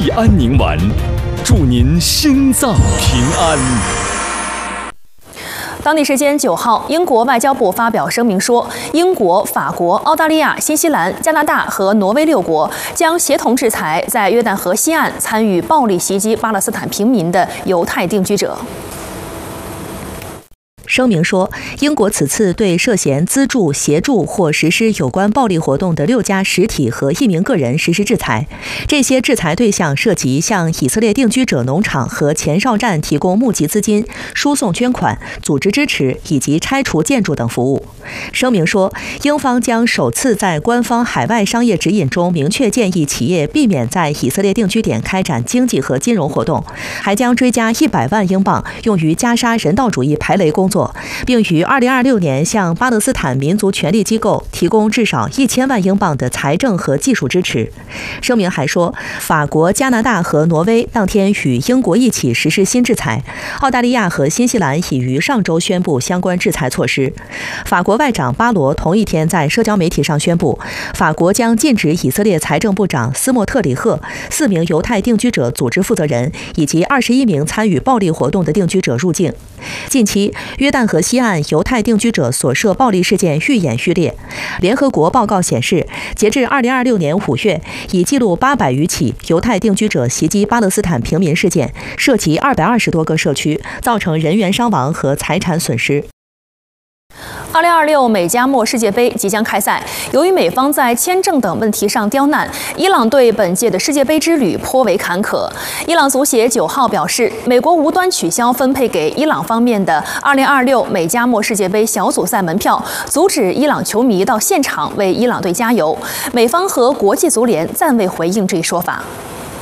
安宁丸，祝您心脏平安。 当地时间9号，英国外交部发表声明说，英国、法国、澳大利亚、新西兰、加拿大和挪威6国将协同制裁在约旦河西岸参与暴力袭击巴勒斯坦平民的犹太定居者。 声明说，英国此次对涉嫌资助、协助或实施有关暴力活动的6家实体和1名个人实施制裁。这些制裁对象涉及向以色列定居者农场和前哨站提供募集资金、输送捐款、组织支持以及拆除建筑等服务。声明说，英方将首次在官方海外商业指引中明确建议企业避免在以色列定居点开展经济和金融活动，还将追加100万英镑用于加沙人道主义排雷工作，并于2026年向巴勒斯坦民族权力机构提供至少1000万英镑的财政和技术支持。声明还说，法国、加拿大和挪威当天与英国一起实施新制裁，澳大利亚和新西兰已于上周宣布相关制裁措施。法国外长巴罗同一天在社交媒体上宣布，法国将禁止以色列财政部长斯莫特里赫、4名犹太定居者组织负责人以及21名参与暴力活动的定居者入境。近期，约旦河西岸犹太定居者所涉暴力事件愈演愈烈。联合国报告显示，截至2026年5月，已记录800余起犹太定居者袭击巴勒斯坦平民事件，涉及220多个社区，造成人员伤亡和财产损失。 2026美加墨世界杯即将开赛，由于美方在签证等问题上刁难，伊朗对本届的世界杯之旅颇为坎坷。伊朗足协9号表示，美国无端取消分配给伊朗方面的2026美加墨世界杯小组赛门票，阻止伊朗球迷到现场为伊朗队加油。美方和国际足联暂未回应这一说法。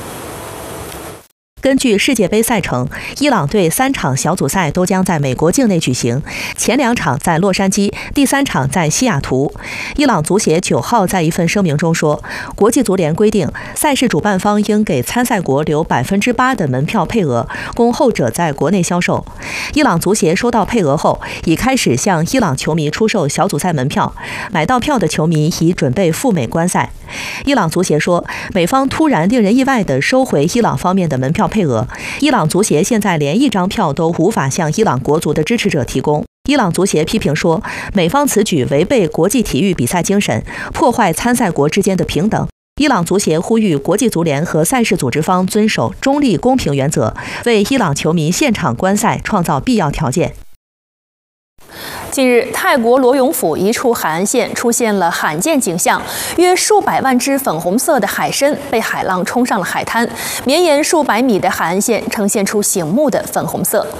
根据世界杯赛程，伊朗队3场小组赛都将在美国境内举行，前2场在洛杉矶，第3场在西雅图。伊朗足协9号在一份声明中说，国际足联规定，赛事主办方应给参赛国留8%的门票配额，供后者在国内销售。伊朗足协收到配额后，已开始向伊朗球迷出售小组赛门票，买到票的球迷已准备赴美观赛。伊朗足协说，美方突然令人意外地收回伊朗方面的门票配额，伊朗足协现在连1张票都无法向伊朗国足的支持者提供。伊朗足协批评说，美方此举违背国际体育比赛精神，破坏参赛国之间的平等。伊朗足协呼吁国际足联和赛事组织方遵守中立公平原则，为伊朗球迷现场观赛创造必要条件。 近日，泰国罗永府一处海岸线出现了罕见景象，约数百万只粉红色的海参被海浪冲上了海滩，绵延数百米的海岸线呈现出醒目的粉红色。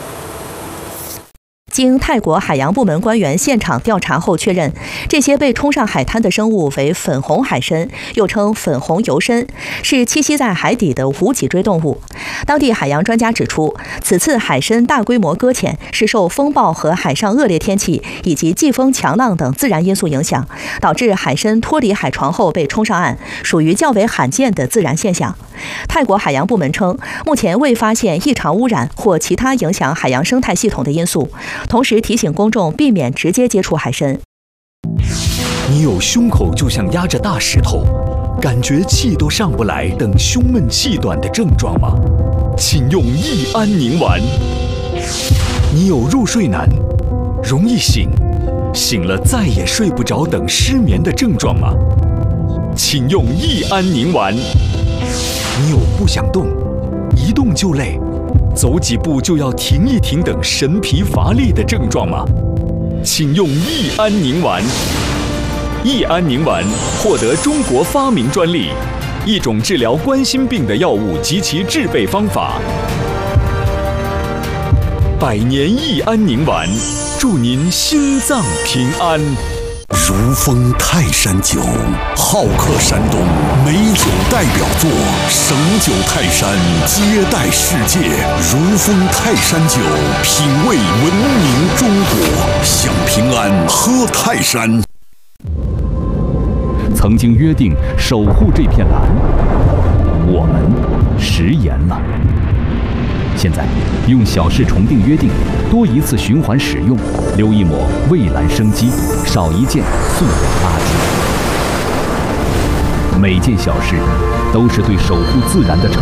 经泰国海洋部门官员现场调查后确认，这些被冲上海滩的生物为粉红海参，又称粉红油参，是栖息在海底的无脊椎动物。当地海洋专家指出，此次海参大规模搁浅是受风暴和海上恶劣天气以及季风强浪等自然因素影响，导致海参脱离海床后被冲上岸，属于较为罕见的自然现象。泰国海洋部门称，目前未发现异常污染或其他影响海洋生态系统的因素，同时提醒公众避免直接接触海参。 你有胸口就像压着大石头，感觉气都上不来等胸闷气短的症状吗？请用益安宁丸。你有入睡难、容易醒、醒了再也睡不着等失眠的症状吗？请用益安宁丸。你有不想动、一动就累、走几步就要停一停等神疲乏力的症状吗？请用益安宁丸。益安宁丸获得中国发明专利，一种治疗冠心病的药物及其制备方法。100年益安宁丸，祝您心脏平安。 如风泰山酒，好客山东美酒代表作，省酒泰山接待世界。如风泰山酒，品味文明中国，享平安喝泰山。 曾经约定守护这片蓝，我们食言了。现在用小事重定约定，多一次循环使用，留一抹蔚蓝生机，少一件塑料垃圾。每件小事都是对守护自然的承